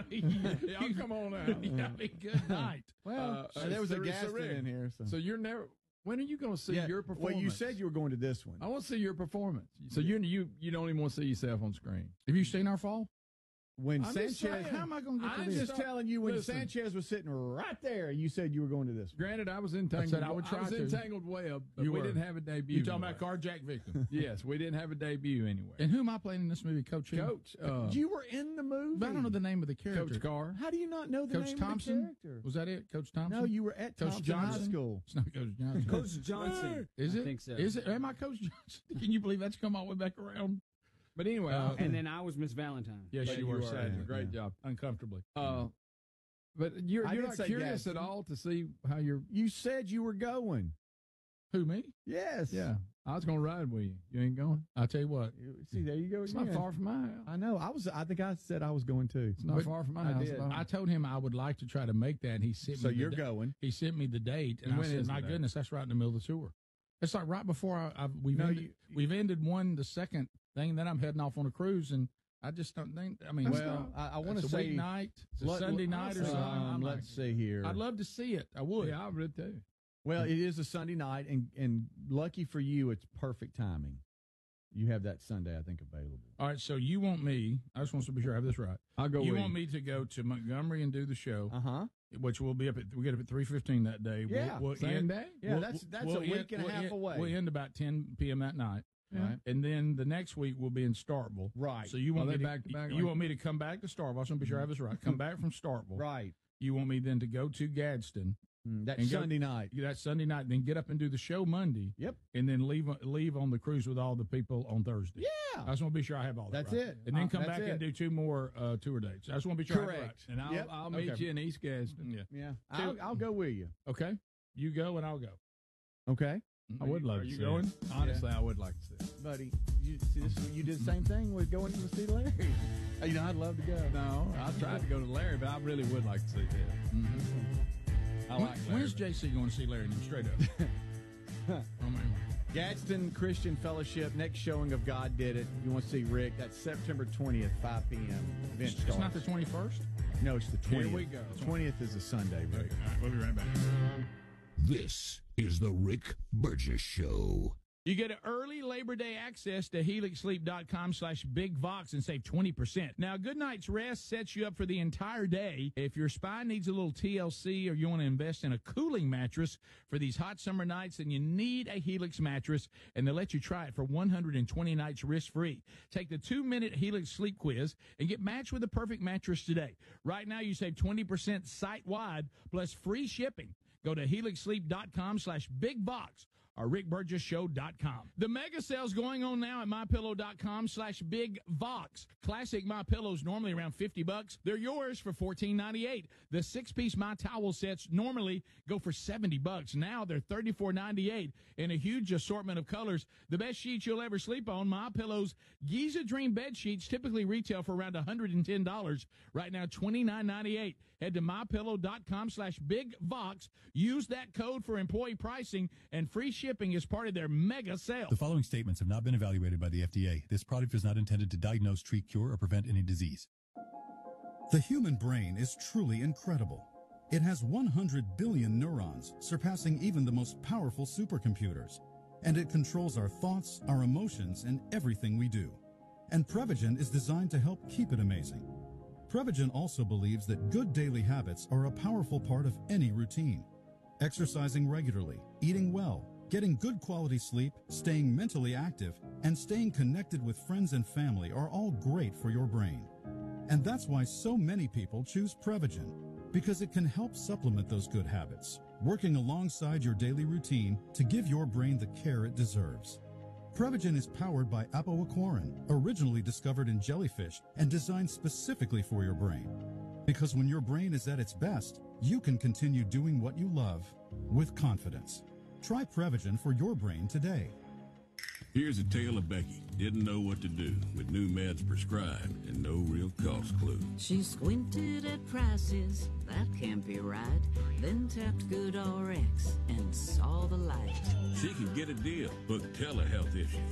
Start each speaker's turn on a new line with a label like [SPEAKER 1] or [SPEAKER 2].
[SPEAKER 1] Y'all come on out.
[SPEAKER 2] Good night.
[SPEAKER 3] Well, there was a Gaston in here.
[SPEAKER 1] So you're never. When are you going to see your performance?
[SPEAKER 3] Well, you said you were going to this one.
[SPEAKER 1] I want to see your performance. So you don't even want to see yourself on screen.
[SPEAKER 2] Have you seen our fall?
[SPEAKER 3] When
[SPEAKER 1] I'm
[SPEAKER 3] Sanchez,
[SPEAKER 2] how am I going to get to
[SPEAKER 3] I'm
[SPEAKER 2] this?
[SPEAKER 3] just telling you, when Sanchez was sitting right there, you said you were going to this one.
[SPEAKER 1] Granted, I was entangled.
[SPEAKER 2] I said I would try
[SPEAKER 1] I was
[SPEAKER 2] to.
[SPEAKER 1] entangled web, but we didn't have a debut.
[SPEAKER 2] You talking about carjack victim?
[SPEAKER 1] Yes, we didn't have a debut anywhere.
[SPEAKER 2] And who am I playing in this movie, Coach?
[SPEAKER 1] Coach.
[SPEAKER 3] You were in the movie.
[SPEAKER 2] But I don't know the name of the character.
[SPEAKER 1] Coach Carr.
[SPEAKER 3] How do you not know the
[SPEAKER 2] Coach
[SPEAKER 3] name
[SPEAKER 2] Thompson?
[SPEAKER 3] of the character?
[SPEAKER 2] Was that it, Coach Thompson?
[SPEAKER 3] No, you were at
[SPEAKER 2] Coach
[SPEAKER 3] Thompson
[SPEAKER 2] Johnson?
[SPEAKER 3] High School.
[SPEAKER 2] It's not Coach Johnson.
[SPEAKER 4] Coach Johnson.
[SPEAKER 2] Is it?
[SPEAKER 4] I think so.
[SPEAKER 2] Is it? Am I Coach Johnson? Can you believe that's come all the way back around?
[SPEAKER 1] But anyway,
[SPEAKER 4] and then I was Miss Valentine.
[SPEAKER 2] Yes, you were.
[SPEAKER 1] Sadly. Great job.
[SPEAKER 2] Uncomfortably.
[SPEAKER 1] But you're
[SPEAKER 3] I did
[SPEAKER 1] not
[SPEAKER 3] say
[SPEAKER 1] curious
[SPEAKER 3] Gaston.
[SPEAKER 1] at all to see how you're.
[SPEAKER 3] You said you were going.
[SPEAKER 2] Who, me?
[SPEAKER 3] Yes.
[SPEAKER 1] Yeah, I was going to ride with you. You ain't going.
[SPEAKER 2] I'll tell you what.
[SPEAKER 3] See, there you go.
[SPEAKER 1] It's not far from my house.
[SPEAKER 3] I know. I think I said I was going too.
[SPEAKER 1] It's not far from my house.
[SPEAKER 2] I told him I would like to try to make that, and he sent me.
[SPEAKER 3] So you're going.
[SPEAKER 2] He sent me the date, and
[SPEAKER 1] And
[SPEAKER 2] I
[SPEAKER 1] when
[SPEAKER 2] said,
[SPEAKER 1] is
[SPEAKER 2] "My
[SPEAKER 1] the date?"
[SPEAKER 2] goodness, that's right in the middle of the tour." It's like right before we've ended the second thing, then I'm heading off on a cruise, and I just don't think. I mean,
[SPEAKER 3] Well, I want to
[SPEAKER 2] it's a
[SPEAKER 3] say
[SPEAKER 2] weeknight, it's a Sunday night or something. I'm like,
[SPEAKER 3] let's see here.
[SPEAKER 2] I'd love to see it. I would.
[SPEAKER 1] Yeah, I would too.
[SPEAKER 3] Well, it is a Sunday night, and lucky for you, it's perfect timing. You have that Sunday, I think, available.
[SPEAKER 2] All right, so you want me? I just want to be sure I have this right.
[SPEAKER 1] I'll go.
[SPEAKER 2] You
[SPEAKER 1] with
[SPEAKER 2] want me to go to Montgomery and do the show? Which will be we get up at 3:15 that day.
[SPEAKER 3] Yeah,
[SPEAKER 2] we'll
[SPEAKER 1] same
[SPEAKER 2] end,
[SPEAKER 1] day.
[SPEAKER 3] Yeah, that's a week and a half away.
[SPEAKER 2] We'll end about 10 p.m. that night.
[SPEAKER 3] Right.
[SPEAKER 2] And then the next week we'll be in Starkville.
[SPEAKER 3] Right.
[SPEAKER 2] So you want me to
[SPEAKER 1] back to back
[SPEAKER 2] you want me to come back to Starkville? I just want to be sure I have this right. Come back from Starkville.
[SPEAKER 3] Right.
[SPEAKER 2] You want me then to go to Gadsden?
[SPEAKER 3] That's
[SPEAKER 2] and
[SPEAKER 3] Sunday night.
[SPEAKER 2] That's Sunday night. Then get up and do the show Monday.
[SPEAKER 3] Yep.
[SPEAKER 2] And then leave on the cruise with all the people on Thursday.
[SPEAKER 3] Yeah.
[SPEAKER 2] I just want to be sure I have all that.
[SPEAKER 3] That's
[SPEAKER 2] right.
[SPEAKER 3] it.
[SPEAKER 2] And then come
[SPEAKER 3] That's
[SPEAKER 2] back and
[SPEAKER 3] it.
[SPEAKER 2] do 2 more tour dates. I just want to be sure.
[SPEAKER 3] Correct.
[SPEAKER 2] I have it right.
[SPEAKER 1] And I'll meet you in East Gadsden.
[SPEAKER 2] Yeah.
[SPEAKER 3] Yeah. I'll go with you.
[SPEAKER 2] Okay. You go and I'll go.
[SPEAKER 3] Okay.
[SPEAKER 1] I would love
[SPEAKER 2] Are
[SPEAKER 1] to
[SPEAKER 2] you
[SPEAKER 1] see
[SPEAKER 2] going?
[SPEAKER 1] it. Honestly, I would like to see it.
[SPEAKER 3] Buddy, you did the same thing with going to see Larry. You know, I'd love to go.
[SPEAKER 1] No, I tried to go to Larry, but I really would like to see that. I like Larry.
[SPEAKER 2] When's JC going to see Larry? Straight up.
[SPEAKER 3] Gadsden Christian Fellowship, next showing of God Did It. You want to see Rick? That's September 20th, 5 p.m. Event
[SPEAKER 2] It's not the 21st?
[SPEAKER 3] No, it's the 20th.
[SPEAKER 1] Here we go.
[SPEAKER 3] 20th is a Sunday, Rick.
[SPEAKER 2] All right, we'll be right back.
[SPEAKER 5] This is the Rick Burgess Show.
[SPEAKER 2] You get an early Labor Day access to helixsleep.com/bigvox and save 20%. Now, a good night's rest sets you up for the entire day. If your spine needs a little TLC or you want to invest in a cooling mattress for these hot summer nights, then you need a Helix mattress, and they'll let you try it for 120 nights risk-free. Take the 2-minute Helix sleep quiz and get matched with the perfect mattress today. Right now, you save 20% site-wide plus free shipping. Go to helixsleep.com/bigvox or rickburgessshow.com. The mega sale's going on now at mypillow.com/bigvox. Classic My Pillows normally around $50. They're yours for $14.98. The 6-piece My Towel sets normally go for $70. Now they're $34.98 in a huge assortment of colors. The best sheets you'll ever sleep on. My Pillow's Giza Dream bed sheets typically retail for around $110. Right now, $29.98. Head to mypillow.com/bigvox. Use that code for employee pricing and free shipping as part of their mega sale.
[SPEAKER 6] The following statements have not been evaluated by the FDA. This product is not intended to diagnose, treat, cure, or prevent any disease.
[SPEAKER 7] The human brain is truly incredible. It has 100 billion neurons, surpassing even the most powerful supercomputers. And it controls our thoughts, our emotions, and everything we do. And Prevagen is designed to help keep it amazing. Prevagen also believes that good daily habits are a powerful part of any routine. Exercising regularly, eating well, getting good quality sleep, staying mentally active, and staying connected with friends and family are all great for your brain. And that's why so many people choose Prevagen, because it can help supplement those good habits, working alongside your daily routine to give your brain the care it deserves. Prevagen is powered by apoaquarin, originally discovered in jellyfish and designed specifically for your brain. Because when your brain is at its best, you can continue doing what you love with confidence. Try Prevagen for your brain today.
[SPEAKER 8] Here's a tale of Becky. Didn't know what to do with new meds prescribed and no real cost clue.
[SPEAKER 9] She squinted at prices, that can't be right. Then tapped GoodRx and saw the light.
[SPEAKER 8] She can get a deal. Book telehealth if she